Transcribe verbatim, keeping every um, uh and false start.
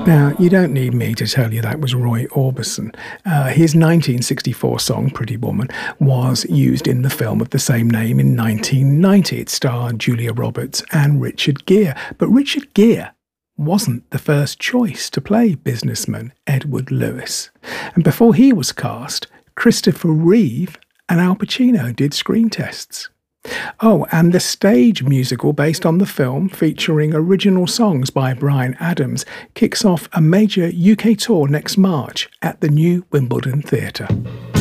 Now, you don't need me to tell you that was Roy Orbison. Uh, his nineteen sixty-four song, Pretty Woman, was used in the film of the same name in nineteen ninety. It starred Julia Roberts and Richard Gere. But Richard Gere wasn't the first choice to play businessman Edward Lewis. And before he was cast, Christopher Reeve and Al Pacino did screen tests. Oh, and the stage musical based on the film, featuring original songs by Bryan Adams, kicks off a major U K tour next March at the New Wimbledon Theatre.